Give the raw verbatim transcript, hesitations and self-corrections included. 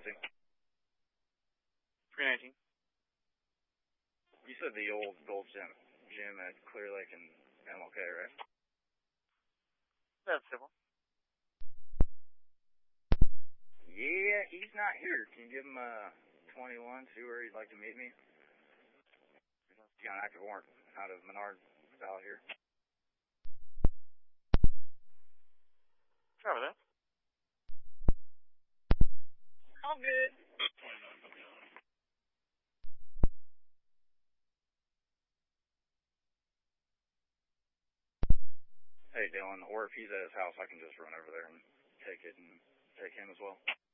emergency? three nineteen. You said the old Gold Gym, gym at Clear Lake and M L K, right? That's civil. Yeah, he's not here. Can you give him a twenty-one, see where he'd like to meet me? He's got an active warrant out of Menard out here. Cover that. All good. Hey, Dylan, or if he's at his house, I can just run over there and take it and take him as well.